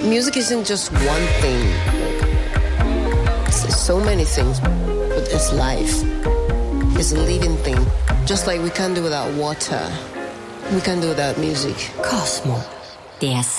Music isn't just one thing. It's so many things, but it's life. It's a living thing. Just like we can't do without water, we can't do without music. Cosmo, der